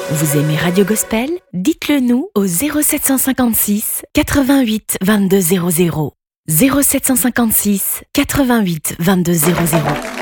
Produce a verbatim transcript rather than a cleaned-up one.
Vous aimez Radio Gospel? Dites-le nous au zéro sept cent cinquante-six quatre-vingt-huit vingt-deux zéro zéro. zéro sept cent cinquante-six quatre-vingt-huit vingt-deux zéro zéro.